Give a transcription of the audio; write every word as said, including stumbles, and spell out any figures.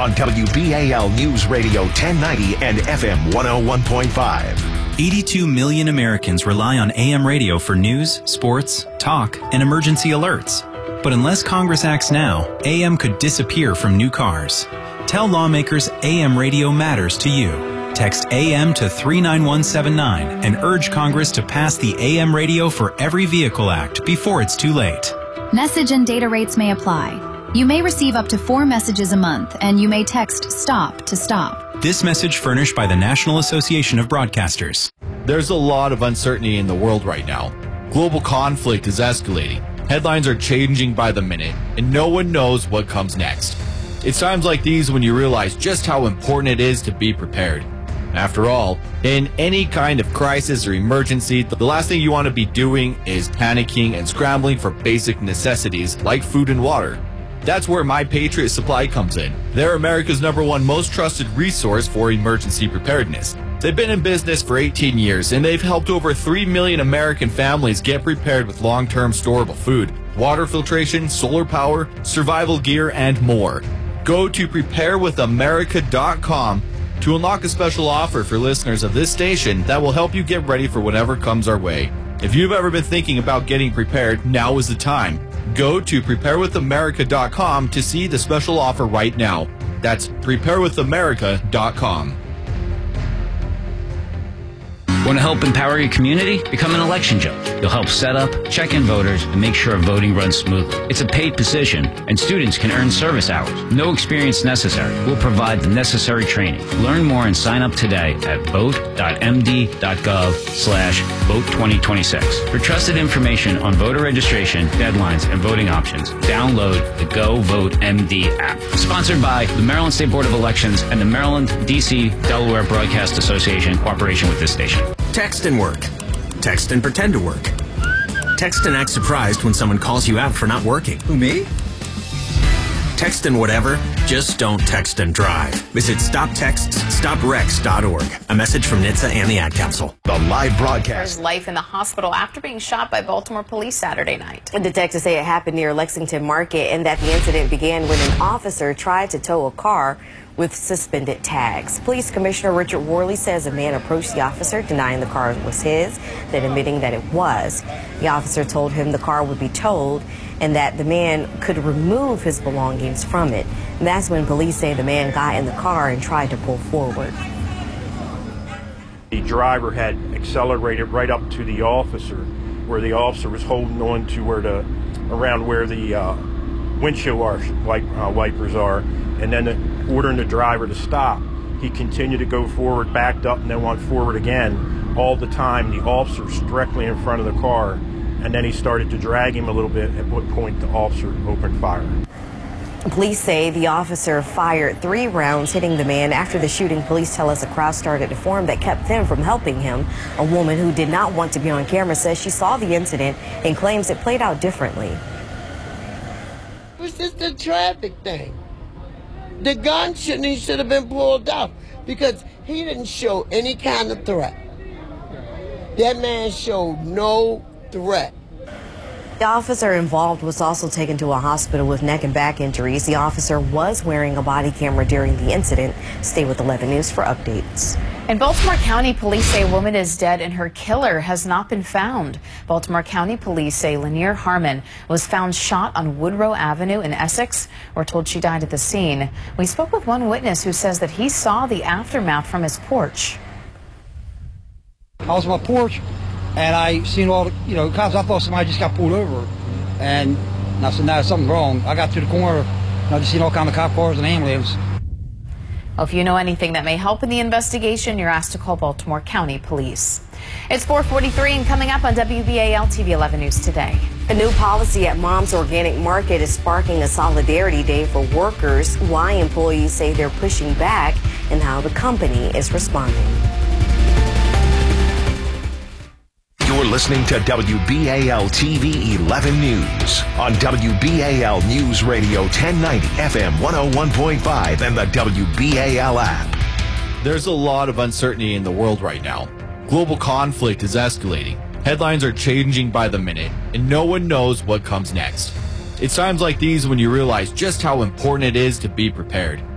on W B A L News Radio ten ninety and F M one oh one point five. eighty-two million Americans rely on A M radio for news, sports, talk, and emergency alerts. But unless Congress acts now, A M could disappear from new cars. Tell lawmakers A M radio matters to you. Text A M to three nine one seven nine and urge Congress to pass the A M Radio for Every Vehicle Act before it's too late. Message and data rates may apply. You may receive up to four messages a month, and you may text STOP to stop. This message furnished by the National Association of Broadcasters. There's a lot of uncertainty in the world right now. Global conflict is escalating. Headlines are changing by the minute, and no one knows what comes next. It's times like these when you realize just how important it is to be prepared. After all, in any kind of crisis or emergency, the last thing you want to be doing is panicking and scrambling for basic necessities like food and water. That's where My Patriot Supply comes in. They're America's number one most trusted resource for emergency preparedness. They've been in business for eighteen years, and they've helped over three million American families get prepared with long-term storable food, water filtration, solar power, survival gear, and more. Go to prepare with america dot com to unlock a special offer for listeners of this station that will help you get ready for whatever comes our way. If you've ever been thinking about getting prepared, now is the time. Go to prepare with america dot com to see the special offer right now. That's prepare with america dot com. Want to help empower your community? Become an election judge. You'll help set up, check in voters, and make sure voting runs smoothly. It's a paid position, and students can earn service hours. No experience necessary. We'll provide the necessary training. Learn more and sign up today at vote dot m d dot gov slash vote twenty twenty-six. For trusted information on voter registration, deadlines, and voting options, download the Go Vote M D app. Sponsored by the Maryland State Board of Elections and the Maryland, D C, Delaware Broadcast Association in cooperation with this station. Text and work. Text and pretend to work. Text and act surprised when someone calls you out for not working. Who, me? Text and whatever, just don't text and drive. Visit stop texts stop wrecks dot org. A message from N H T S A and the Ad Council. The live broadcast. His life in the hospital after being shot by Baltimore police Saturday night. Detectives say it happened near Lexington Market and that the incident began when an officer tried to tow a car with suspended tags. Police Commissioner Richard Worley says a man approached the officer denying the car was his, then admitting that it was. The officer told him the car would be towed and that the man could remove his belongings from it. And that's when police say the man got in the car and tried to pull forward. The driver had accelerated right up to the officer, where the officer was holding on to where the, around where the uh, windshield wipe, uh, wipers are, and then the, ordering the driver to stop. He continued to go forward, backed up, and then went forward again. All the time, the officer was directly in front of the car, and then he started to drag him a little bit, at what point the officer opened fire. Police say the officer fired three rounds, hitting the man. After the shooting, police tell us a crowd started to form that kept them from helping him. A woman who did not want to be on camera says she saw the incident and claims it played out differently. It was just a traffic thing. The gun shouldn't he should have been pulled out because he didn't show any kind of threat. That man showed no threat. The officer involved was also taken to a hospital with neck and back injuries. The officer was wearing a body camera during the incident. Stay with eleven News for updates. In Baltimore County, police say a woman is dead and her killer has not been found. Baltimore County police say Lanier Harmon was found shot on Woodrow Avenue in Essex. We're told she died at the scene. We spoke with one witness who says that he saw the aftermath from his porch. I was on my porch, and I seen all the, you know, cops. I thought somebody just got pulled over, and I said, "Nah, something's wrong." I got to the corner, and I just seen all kind of cop cars and ambulance. Well, if you know anything that may help in the investigation, you're asked to call Baltimore County Police. It's four forty-three and coming up on W B A L T V eleven News today. A new policy at Mom's Organic Market is sparking a solidarity day for workers. Why employees say they're pushing back and how the company is responding. You're listening to W B A L T V eleven News on W B A L News Radio ten ninety F M one oh one point five and the W B A L app. There's a lot of uncertainty in the world right now. Global conflict is escalating. Headlines are changing by the minute, and no one knows what comes next. It's times like these when you realize just how important it is to be prepared.